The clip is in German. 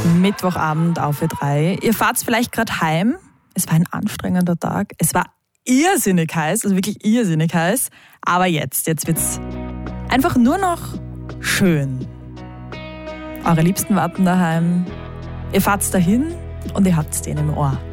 Mittwochabend auf Ö3. Ihr fahrt vielleicht gerade heim. Es war ein anstrengender Tag. Es war irrsinnig heiß, also wirklich irrsinnig heiß. Aber jetzt wird's einfach nur noch schön. Eure Liebsten warten daheim. Ihr fahrt's dahin und ihr habt's den im Ohr.